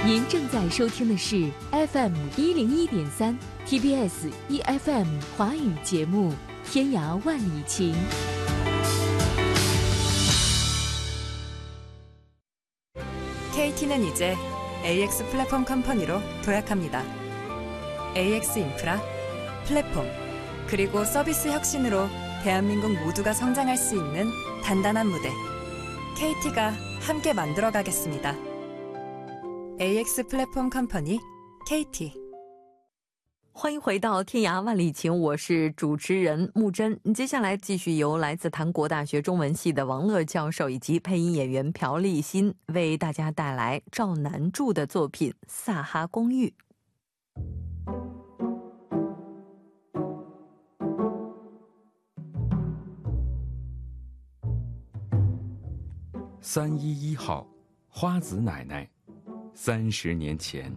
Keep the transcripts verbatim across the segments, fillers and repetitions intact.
您正在收听的是 F M 一零一点三 T B S E F M 华语节目《天涯万里情》。 케이티는 이제 에이엑스 플랫폼 컴퍼니로 도약합니다. 에이엑스 인프라, 플랫폼, 그리고 서비스 혁신으로 대한민국 모두가 성장할 수 있는 단단한 무대. 케이티가 함께 만들어가겠습니다. 에이엑스 플랫폼 컴퍼니 케이티。 欢迎回到天涯万里情，我是主持人木真。接下来继续由来自韩国大学中文系的王乐教授以及配音演员朴立新为大家带来赵南柱的作品《萨哈公寓》。 三一一号，花子奶奶。三十年前，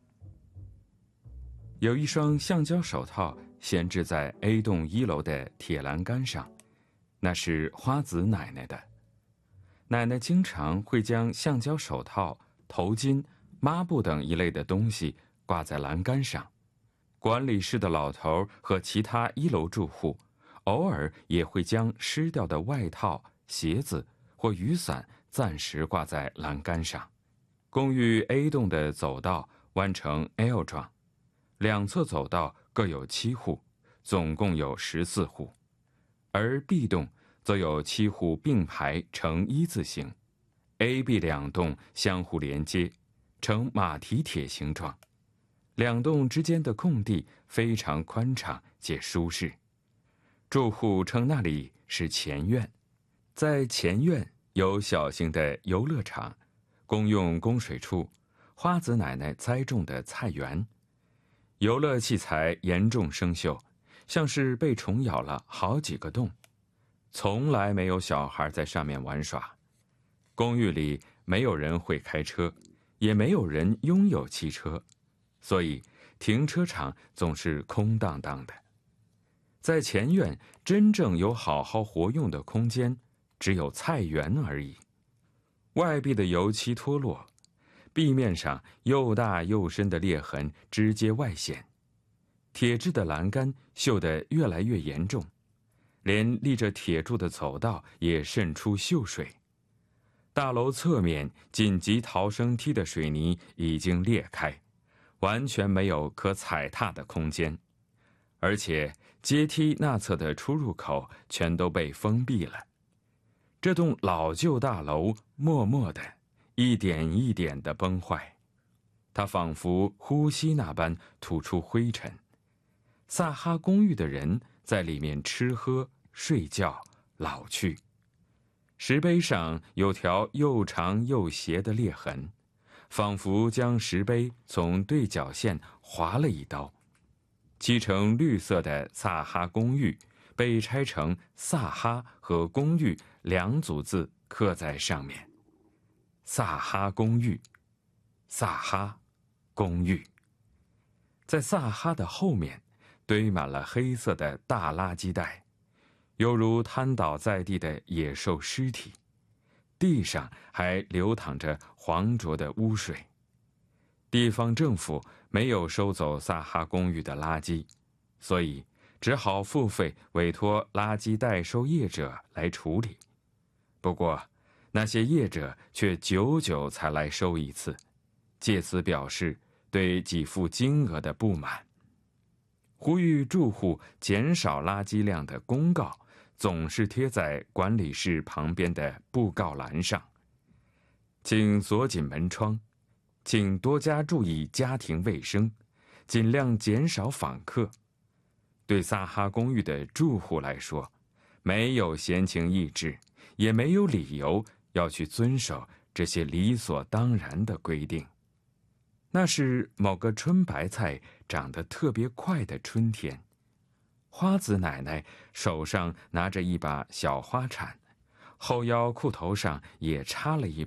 有一双橡胶手套闲置在 A 栋一楼的铁栏杆上，那是花子奶奶的。奶奶经常会将橡胶手套、头巾、抹布等一类的东西挂在栏杆上。管理室的老头和其他一楼住户偶尔也会将湿掉的外套、鞋子或雨伞暂时挂在栏杆上。公寓 A 栋的走道弯成 L 状，两侧走道各有七户，总共有十四户，而 B 栋则有七户并排呈一字形 ，A、B 两栋相互连接，呈马蹄铁形状。两栋之间的空地非常宽敞且舒适，住户称那里是前院。在前院有小型的游乐场。公用供水处，花子奶奶栽种的菜园，游乐器材严重生锈，像是被虫咬了好几个洞，从来没有小孩在上面玩耍。公寓里没有人会开车，也没有人拥有汽车，所以停车场总是空荡荡的。在前院真正有好好活用的空间，只有菜园而已。外壁的油漆脱落，壁面上又大又深的裂痕直接外显，铁质的栏杆锈得越来越严重，连立着铁柱的走道也渗出锈水。大楼侧面紧急逃生梯的水泥已经裂开，完全没有可踩踏的空间，而且阶梯那侧的出入口全都被封闭了。这栋老旧大楼默默地一点一点地崩坏，它仿佛呼吸那般吐出灰尘。萨哈公寓的人在里面吃喝、睡觉、老去。石碑上有条又长又斜的裂痕，仿佛将石碑从对角线划了一刀。漆成绿色的萨哈公寓被拆成萨哈和公寓两组字刻在上面。萨哈公寓，萨哈公寓。在萨哈的后面堆满了黑色的大垃圾袋，犹如瘫倒在地的野兽尸体，地上还流淌着黄浊的污水。地方政府没有收走萨哈公寓的垃圾，所以只好付费委托垃圾代收业者来处理。不过那些业者却久久才来收一次，借此表示对给付金额的不满。呼吁住户减少垃圾量的公告总是贴在管理室旁边的布告栏上，请锁紧门窗，请多加注意家庭卫生，尽量减少访客。对萨哈公寓的住户来说，没有闲情逸致，也没有理由要去遵守这些理所当然的规定。那是某个春白菜长得特别快的春天，花子奶奶手上拿着一把小花铲，后腰裤头上也插了一